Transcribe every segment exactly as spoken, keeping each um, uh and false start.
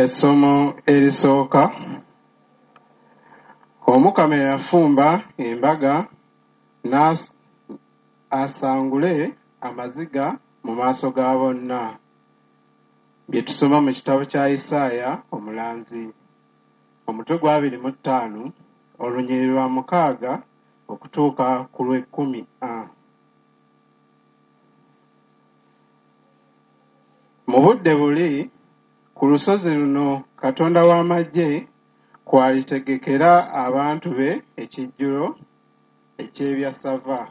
Essomo erisooka. Omukama yafumba embaga n'asangule amaziga mu maaso ga bonna. Bye tusoma mu kitabo kya Isaaya omulanzi omutwe gwa abiri mu ttaano olunyiriri lwa mukaaga okutuuka ku lw'ekkumi. Mu budde buli ku lusozi luno Katonda w'amagye kwalitegekera abantu be ekijjulo eky'ebyassava.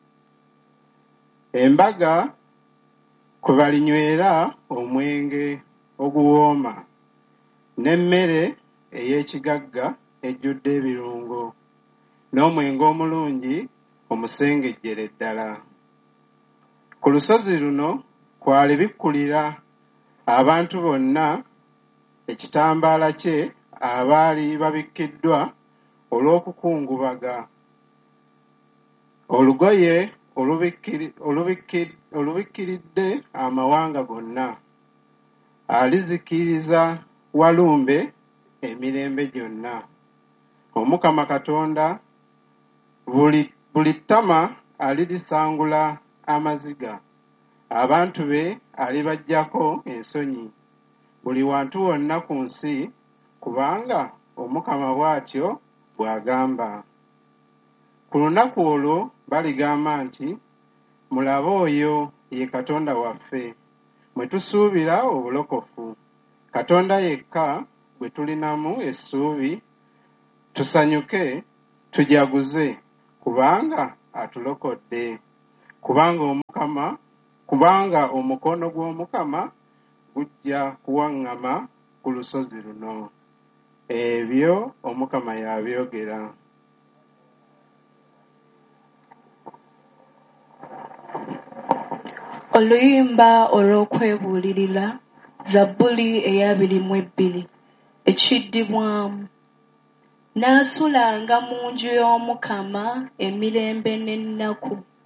Embaga kwe balinywera omwenge oguwooma n'emmere ey'ekigagga ejjudde ebirungo n'omwenge omulungi omusengejjere ddala. Ku lusozi luno kwali bikkulira abantu bonna ekitambaala kye abaali babikkiddwa olw'okukungubaga, olugoye olubikkiridde amawanga gonna. Alizikiriza walumbe emirembe gyonna. Omukama Katonda buli, buli ttama alirisangula amaziga. Abantu be alibaggyako ensonyi buli wantu wonna ku nsi, kubanga Omukama bw'atyo bw'agamba. Ku lunaku olwo baligamba nti, mulabe oyo ye Katonda waffe, mwe tusuubira obulokofu. Katonda yekka gwe tulinamu essuubi. Tusanyuke tujaguze, kubanga atulokodde. Kubanga Omukama kubanga omukono gw'Omukama gujja kuwaŋŋama ku lusozi luno. Ebyo Omukama yabyogera. Oluyimba olw'okwebuulirira, Zabbuli ey'abiri mu ebbiri, ekiddibwamu. Naasulanga mu nju y'Omukama emirembe n'ennaku.